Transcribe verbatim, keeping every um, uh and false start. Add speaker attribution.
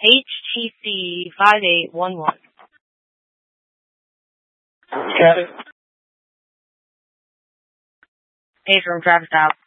Speaker 1: H T C five eight one one.
Speaker 2: Got it.
Speaker 1: Hey, from Travis out.